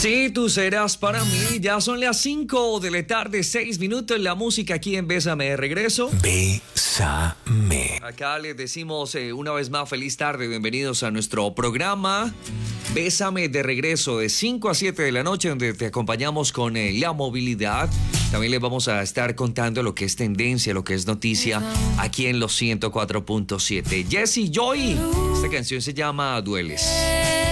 Sí, tú serás para mí. Ya son las 5 de la tarde, 6 minutos. La música aquí en Bésame de regreso. Bésame. Acá les decimos una vez más feliz tarde. Bienvenidos a nuestro programa Bésame de regreso de 5 a 7 de la noche, donde te acompañamos con la movilidad. También les vamos a estar contando lo que es tendencia, lo que es noticia aquí en los 104.7. Jesse Joy. Esta canción se llama Dueles.